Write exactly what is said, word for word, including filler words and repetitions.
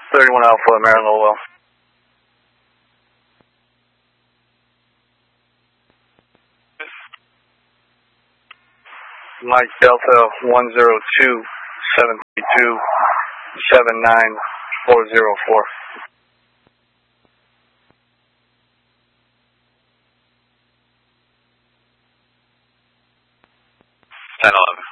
thirty-one Alpha, Marin Lowell. Mike Delta one zero two seven three two seven nine four zero four. ten eleven.